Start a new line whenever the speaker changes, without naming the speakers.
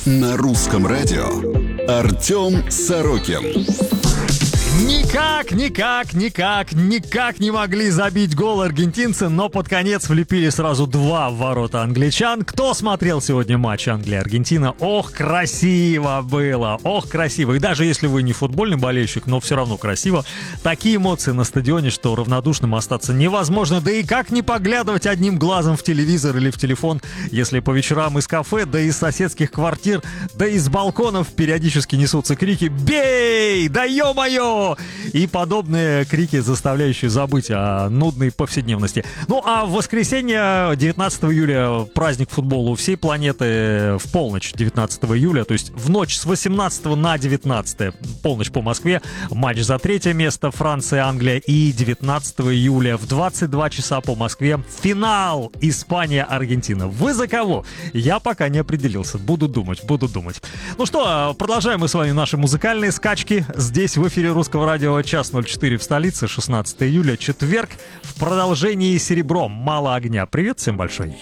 На русском радио Артем Сорокин.
Никак не могли забить гол аргентинцы, но под конец влепили сразу два в ворота англичан. Кто смотрел сегодня матч Англия-Аргентина? Ох, красиво было! Ох, красиво! И даже если вы не футбольный болельщик, но все равно красиво. Такие эмоции на стадионе, что равнодушным остаться невозможно. Да и как не поглядывать одним глазом в телевизор или в телефон, если по вечерам из кафе, да из соседских квартир, да из балконов периодически несутся крики «Бей! Да ё-моё!» и подобные крики, заставляющие забыть о нудной повседневности. Ну а в воскресенье, 19 июля, праздник футбола у всей планеты в полночь 19 июля, то есть в ночь с 18 на 19, полночь по Москве, матч за третье место Франция-Англия, и 19 июля в 22 часа по Москве финал Испания-Аргентина. Вы за кого? Я пока не определился. Буду думать. Ну что, продолжаем мы с вами наши музыкальные скачки. Здесь в эфире Русского радио, час 04 в столице, 16 июля, четверг, в продолжении «Серебро, мало огня». Привет всем большой.